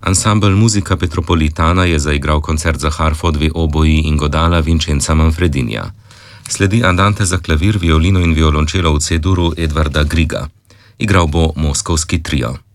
Ansambel Musica Petropolitana je zaigral koncert za harfo, 2 oboji in godala Vincenza Manfredinija. Sledi andante za klavir, violino in violončelo v C-duru Edvarda Griga. Igral bo Moskovski trio.